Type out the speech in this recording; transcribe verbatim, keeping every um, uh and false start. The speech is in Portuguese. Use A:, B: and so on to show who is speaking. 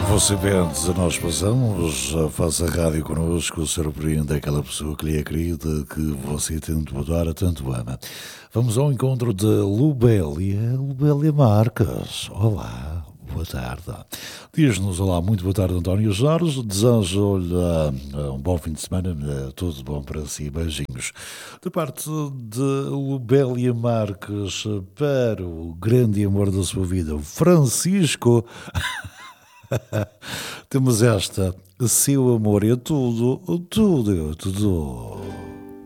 A: Você pensa, nós passamos, faça rádio connosco, surpreende aquela pessoa que lhe acredita, que você tanto adora, tanto ama. Vamos ao encontro de Lubélia, Lubélia Marques. Olá, boa tarde. Diz-nos olá, muito boa tarde, António Jorge. Desejo-lhe uh, um bom fim de semana, uh, tudo bom para si, beijinhos. Da parte de Lubélia Marques para o grande amor da sua vida, o Francisco. Temos esta, seu amor é tudo, tudo, tudo.